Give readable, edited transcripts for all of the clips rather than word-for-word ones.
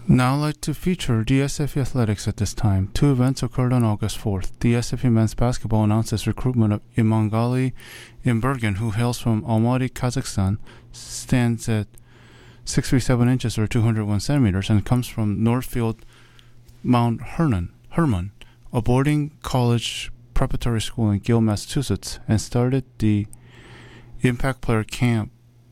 Now I'd like to feature the SFU athletics at this time. Two events occurred on August 4th. The SFU men's basketball announced its recruitment of Imangali Imbergen, who hails from Almaty, Kazakhstan, stands at 6'7" or 201 centimeters, and comes from Northfield Mount Hermon, a boarding college preparatory school in Gill, Massachusetts, and started the Impact Player Camp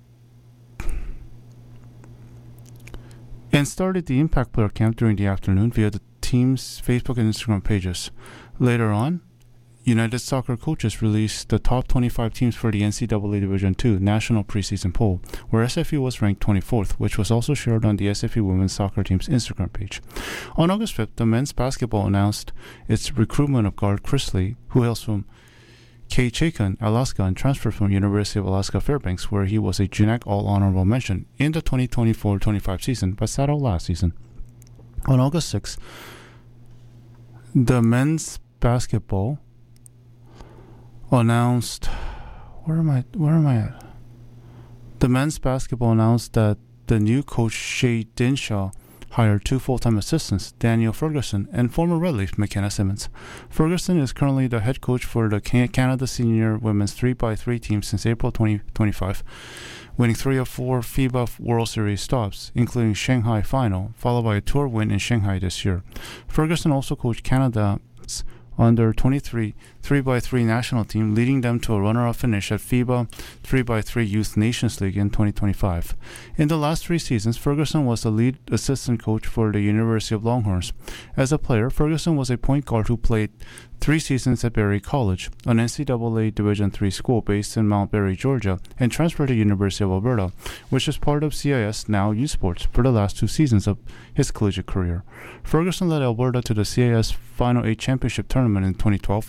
during the afternoon via the team's Facebook and Instagram pages. Later on, United Soccer Coaches released the top 25 teams for the NCAA Division II National Preseason Poll, where SFU was ranked 24th, which was also shared on the SFU women's soccer team's Instagram page. On August 5th, the men's basketball announced its recruitment of guard Chris Lee, who hails from Ketchikan, Alaska, and transferred from University of Alaska Fairbanks, where he was a JUNAC All-Honorable Mention in the 2024-25 season, but sat out last season. On August 6th, the men's basketball announced where am I at? The men's basketball announced that the new coach Shay Dinshaw hired two full-time assistants, Daniel Ferguson and former Red Leaf McKenna Simmons. Ferguson is currently the head coach for the Canada Senior Women's 3x3 team since April 2025, winning 3 of 4 FIBA World Series stops, including Shanghai Final, followed by a tour win in Shanghai this year. Ferguson also coached Canada's under 23 3x3 national team, leading them to a runner-up finish at FIBA 3x3 Youth Nations League in 2025. In the last 3 seasons, Ferguson was the lead assistant coach for the University of Longhorns. As a player, Ferguson was a point guard who played 3 seasons at Berry College, an NCAA Division III school based in Mount Berry, Georgia, and transferred to University of Alberta, which is part of CIS, now U Sports, for the last 2 seasons of his collegiate career. Ferguson led Alberta to the CIS Final 8 championship tournament in 2012,